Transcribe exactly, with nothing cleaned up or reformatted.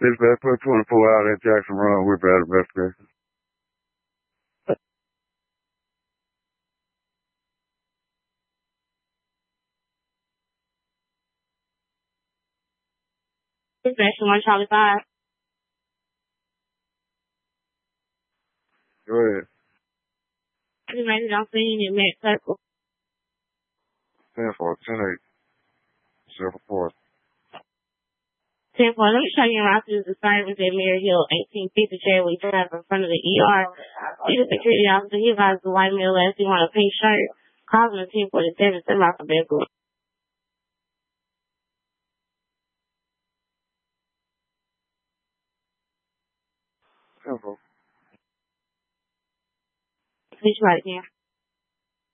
Dispatch put twenty-four out at Jackson Run. We're bad investigation. Dispatch one Charlie five. Go ahead. Dispatch don't see you in Mac Circle. ten four, ten eight. zero four. ten four, let me show you around to the assignment at Mary Hill, eighteen fifty Cherry Drive in front of the E R. He's a security officer. He advised the white male last he wanted a pink shirt. Call him at ten forty-seven, send him out for vehicle. ten four. Please write it down.